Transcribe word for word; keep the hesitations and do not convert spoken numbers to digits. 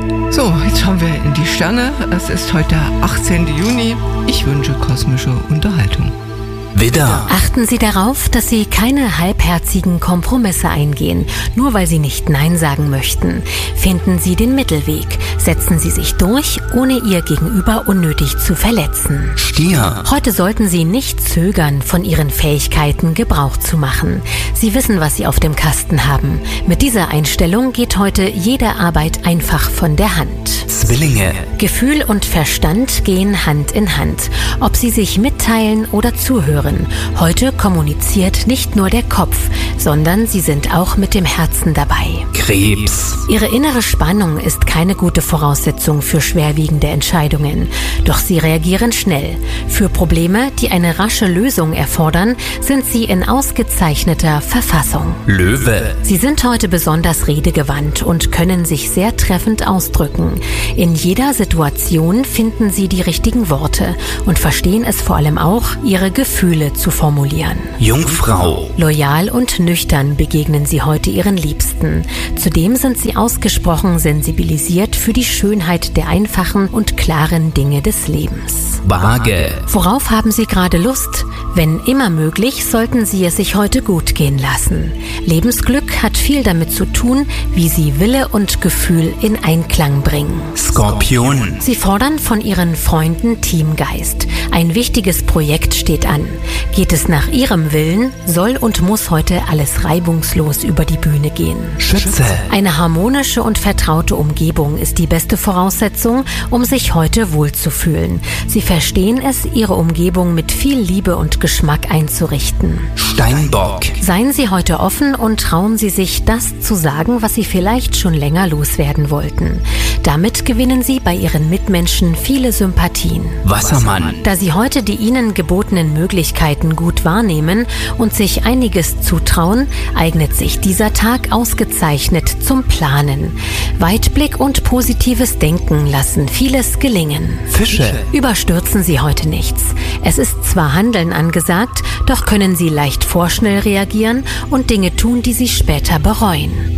So, jetzt schauen wir in die Sterne. Es ist heute der achtzehnten Juni. Ich wünsche kosmische Unterhaltung. Widder. Achten Sie darauf, dass Sie keine halbherzigen Kompromisse eingehen, nur weil Sie nicht Nein sagen möchten. Finden Sie den Mittelweg. Setzen Sie sich durch, ohne Ihr Gegenüber unnötig zu verletzen. Stier. Heute sollten Sie nicht zögern, von Ihren Fähigkeiten Gebrauch zu machen. Sie wissen, was Sie auf dem Kasten haben. Mit dieser Einstellung geht heute jede Arbeit einfach von der Hand. Zwillinge. Gefühl und Verstand gehen Hand in Hand. Ob Sie sich mitteilen oder zuhören. Heute kommuniziert nicht nur der Kopf, sondern Sie sind auch mit dem Herzen dabei. Krebs. Ihre innere Spannung ist keine gute Voraussetzung für schwerwiegende Entscheidungen. Doch Sie reagieren schnell. Für Probleme, die eine rasche Lösung erfordern, sind Sie in ausgezeichneter Verfassung. Löwe. Sie sind heute besonders redegewandt und können sich sehr treffend ausdrücken. In jeder Situation finden Sie die richtigen Worte und verstehen es vor allem auch, Ihre Gefühle zu formulieren. Jungfrau. Loyal und nüchtern begegnen Sie heute Ihren Liebsten. Zudem sind Sie ausgesprochen sensibilisiert für die Schönheit der einfachen und klaren Dinge des Lebens. Waage. Worauf haben Sie gerade Lust? Wenn immer möglich, sollten Sie es sich heute gut gehen lassen. Lebensglück hat viel damit zu tun, wie Sie Wille und Gefühl in Einklang bringen. Skorpion. Sie fordern von Ihren Freunden Teamgeist. Ein wichtiges Projekt steht an. Geht es nach Ihrem Willen, soll und muss heute alles reibungslos über die Bühne gehen. Schütze. Eine harmonische und vertraute Umgebung ist die beste Voraussetzung, um sich heute wohlzufühlen. Sie verstehen es, Ihre Umgebung mit viel Liebe und Geschmack einzurichten. Steinbock. Seien Sie heute offen und trauen Sie sich, das zu sagen, was Sie vielleicht schon länger loswerden wollten. Damit gewinnen Sie bei Ihren Mitmenschen viele Sympathien. Wassermann. Da Sie heute die Ihnen gebotenen Möglichkeiten gut wahrnehmen und sich einiges zutrauen, eignet sich dieser Tag ausgezeichnet zum Planen. Weitblick und positives Denken lassen vieles gelingen. Fische. Überstürzen Sie heute nichts. Es ist zwar Handeln angesagt, doch können Sie leicht vorschnell reagieren und Dinge tun, die Sie später bereuen.